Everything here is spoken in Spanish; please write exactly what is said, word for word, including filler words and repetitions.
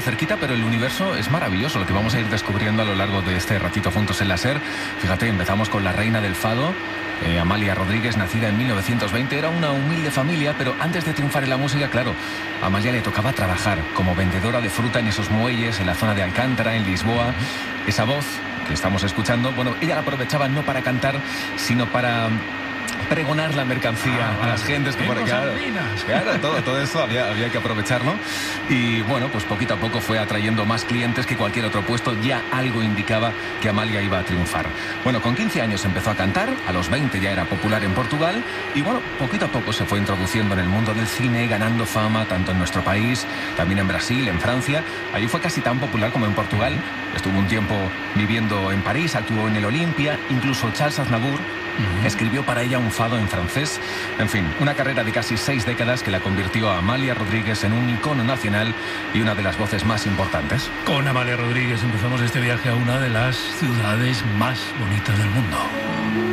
cerquita, pero el universo es maravilloso, lo que vamos a ir descubriendo a lo largo de este ratito juntos en la SER. Fíjate, empezamos con la reina del fado, eh, Amalia Rodríguez, nacida en mil novecientos veinte. Era una humilde familia, pero antes de triunfar en la música, claro, a Amalia le tocaba trabajar como vendedora de fruta en esos muelles, en la zona de Alcántara, en Lisboa. Esa voz que estamos escuchando, bueno, ella la aprovechaba no para cantar, sino para pregonar la mercancía ah, a las gentes que por aquí, claro, claro, todo, todo eso había, había que aprovecharlo. Y bueno, pues poquito a poco fue atrayendo más clientes que cualquier otro puesto. Ya algo indicaba que Amalia iba a triunfar. Bueno, con quince años empezó a cantar, a los veinte ya era popular en Portugal y bueno, poquito a poco se fue introduciendo en el mundo del cine, ganando fama tanto en nuestro país, también en Brasil, en Francia. Allí fue casi tan popular como en Portugal. Estuvo un tiempo viviendo en París, actuó en el Olimpia, incluso Charles Aznavour Uh-huh. escribió para ella un fado en francés. En fin, una carrera de casi seis décadas que la convirtió a Amalia Rodríguez en un icono nacional y una de las voces más importantes. Con Amalia Rodríguez empezamos este viaje a una de las ciudades más bonitas del mundo.